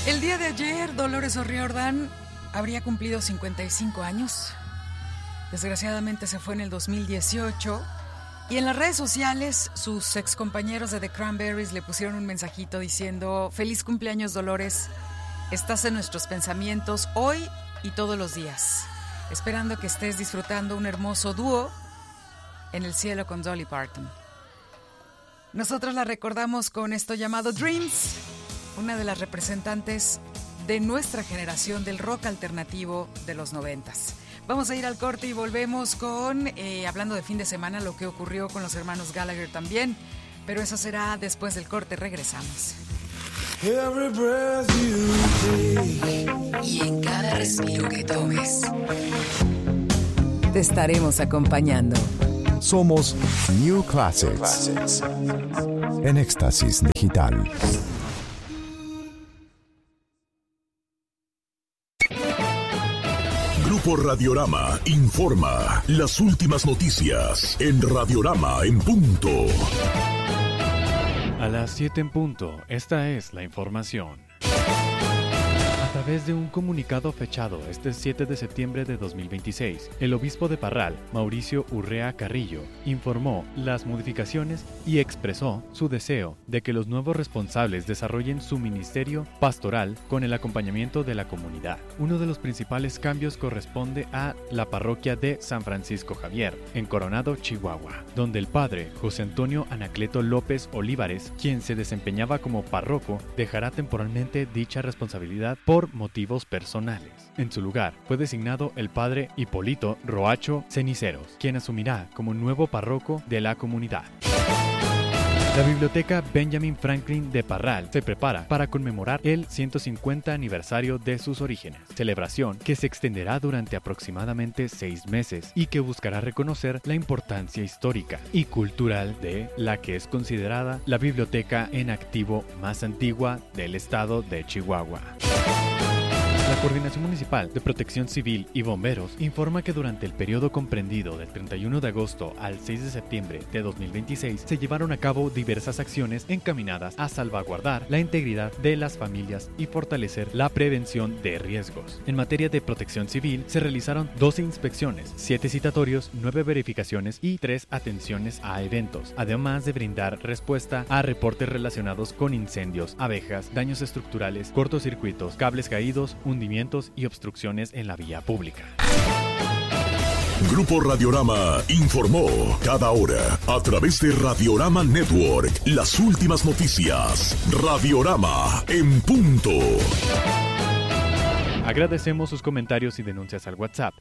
El día de ayer, Dolores O'Riordan habría cumplido 55 años. Desgraciadamente se fue en el 2018. Y en las redes sociales, sus excompañeros de The Cranberries le pusieron un mensajito diciendo: feliz cumpleaños, Dolores. Estás en nuestros pensamientos hoy y todos los días. Esperando que estés disfrutando un hermoso dúo en el cielo con Dolly Parton. Nosotros la recordamos con esto llamado Dreams, una de las representantes de nuestra generación del rock alternativo de los 90s. Vamos a ir al corte y volvemos con, hablando de fin de semana, lo que ocurrió con los hermanos Gallagher también, pero eso será después del corte. Regresamos. Every breath you take, y en cada respiro que tomes, te estaremos acompañando. Somos New Classics. En Éxtasis Digital. Grupo Radiorama informa las últimas noticias en Radiorama en punto. A las 7 en punto, esta es la información. A través de un comunicado fechado este 7 de septiembre de 2026, el obispo de Parral, Mauricio Urrea Carrillo, informó las modificaciones y expresó su deseo de que los nuevos responsables desarrollen su ministerio pastoral con el acompañamiento de la comunidad. Uno de los principales cambios corresponde a la parroquia de San Francisco Javier, en Coronado, Chihuahua, donde el padre José Antonio Anacleto López Olivares, quien se desempeñaba como párroco, dejará temporalmente dicha responsabilidad por motivos personales. En su lugar fue designado el padre Hipólito Roacho Ceniceros, quien asumirá como nuevo párroco de la comunidad. La Biblioteca Benjamin Franklin de Parral se prepara para conmemorar el 150 aniversario de sus orígenes, celebración que se extenderá durante aproximadamente 6 meses y que buscará reconocer la importancia histórica y cultural de la que es considerada la biblioteca en activo más antigua del estado de Chihuahua. La Coordinación Municipal de Protección Civil y Bomberos informa que durante el periodo comprendido del 31 de agosto al 6 de septiembre de 2026 se llevaron a cabo diversas acciones encaminadas a salvaguardar la integridad de las familias y fortalecer la prevención de riesgos. En materia de protección civil se realizaron 12 inspecciones, 7 citatorios, 9 verificaciones y 3 atenciones a eventos, además de brindar respuesta a reportes relacionados con incendios, abejas, daños estructurales, cortocircuitos, cables caídos, hundimientos y obstrucciones en la vía pública. Grupo Radiorama informó cada hora a través de Radiorama Network las últimas noticias. Radiorama en punto. Agradecemos sus comentarios y denuncias al WhatsApp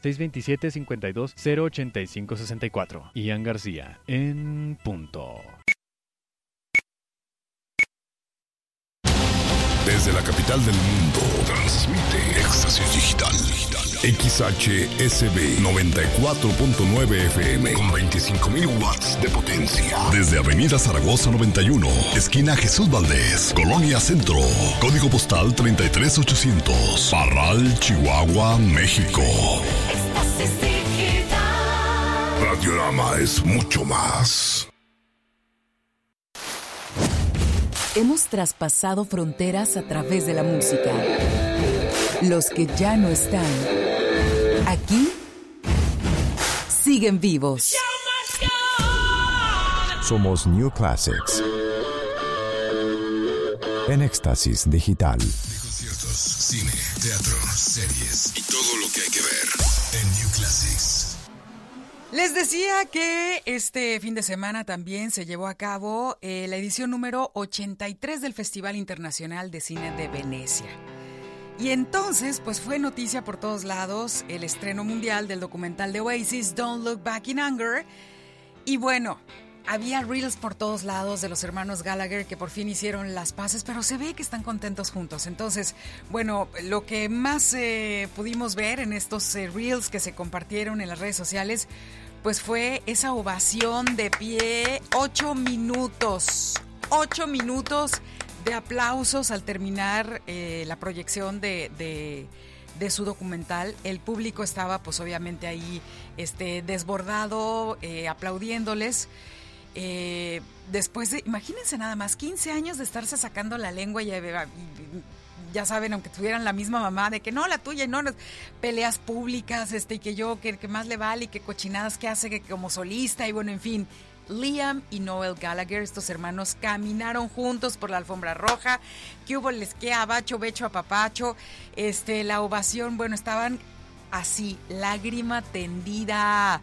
627-52-085-64. Ian García en punto. Desde la capital del mundo, transmite Éxtasis Digital. XHSB 94.9 FM con 25.000 watts de potencia. Desde Avenida Zaragoza 91, esquina Jesús Valdés, Colonia Centro. Código postal 33800. Parral, Chihuahua, México. Radiorama es mucho más. Hemos traspasado fronteras a través de la música. Los que ya no están aquí siguen vivos. Somos New Classics. En Éxtasis Digital. Conciertos, cine, teatro, series y todo lo que hay que ver en New Classics. Les decía que este fin de semana también se llevó a cabo la edición número 83 del Festival Internacional de Cine de Venecia. Y entonces, pues fue noticia por todos lados el estreno mundial del documental de Oasis, Don't Look Back in Anger. Y bueno, había reels por todos lados de los hermanos Gallagher que por fin hicieron las paces, pero se ve que están contentos juntos. Entonces, bueno, lo que más pudimos ver en estos reels que se compartieron en las redes sociales, pues fue esa ovación de pie, 8 minutos de aplausos al terminar la proyección de su documental. El público estaba pues obviamente ahí desbordado, aplaudiéndoles. Después de, imagínense nada más, 15 años de estarse sacando la lengua y ya saben, aunque tuvieran la misma mamá, de que no, la tuya, y no, peleas públicas, y que yo, que más le vale, y que cochinadas que hace que como solista, y bueno, en fin. Liam y Noel Gallagher, estos hermanos, caminaron juntos por la alfombra roja. ¿Qué hubo? Les que abacho, becho, apapacho. La ovación, bueno, estaban así, lágrima tendida.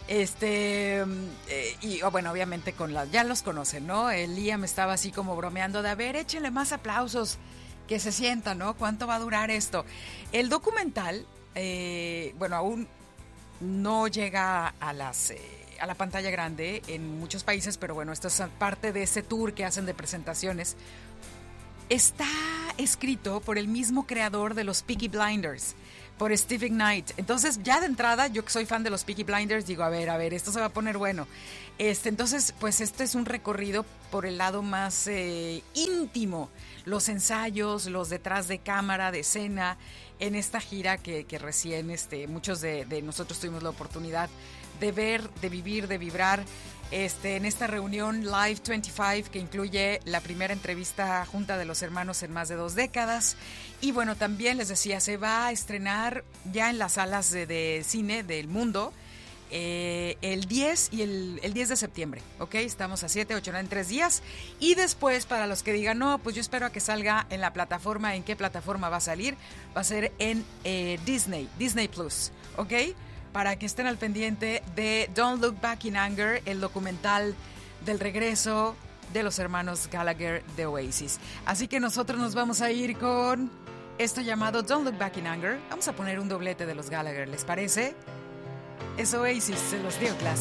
Y bueno, obviamente ya los conocen, ¿no? Liam estaba así como bromeando de, a ver, échenle más aplausos, que se sienta, ¿no? ¿Cuánto va a durar esto? El documental, bueno, aún no llega a la pantalla grande en muchos países, pero bueno, esto es parte de ese tour que hacen de presentaciones. Está escrito por el mismo creador de los Peaky Blinders, por Steve Knight. Entonces, ya de entrada, yo que soy fan de los Peaky Blinders, digo, a ver, esto se va a poner bueno. Entonces, pues este es un recorrido por el lado más íntimo, los ensayos, los detrás de cámara, de escena, en esta gira que recién muchos de nosotros tuvimos la oportunidad de ver, de vivir, de vibrar en esta reunión Live 25, que incluye la primera entrevista junta de los hermanos en más de 2 décadas. Y bueno, también les decía, se va a estrenar ya en las salas de cine del mundo el 10 y el 10 de septiembre, ¿ok? Estamos a 7, 8, 9, en 3 días. Y después, para los que digan, no, pues yo espero a que salga en la plataforma, ¿en qué plataforma va a salir? Va a ser en Disney Plus, ¿ok? Para que estén al pendiente de Don't Look Back in Anger, el documental del regreso de los hermanos Gallagher de Oasis. Así que nosotros nos vamos a ir con esto llamado Don't Look Back in Anger. Vamos a poner un doblete de los Gallagher, ¿les parece? Es Oasis, se los dio clase.